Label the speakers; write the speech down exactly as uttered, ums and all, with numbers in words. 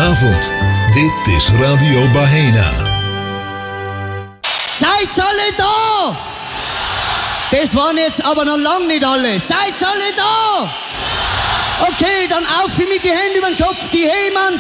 Speaker 1: Goedenavond, dit is Radio Bahena.
Speaker 2: Seid alle da? Das waren jetzt aber noch lange nicht alle. Seid alle da? Okay, dann auf mit die Hände über den Kopf, die Heymann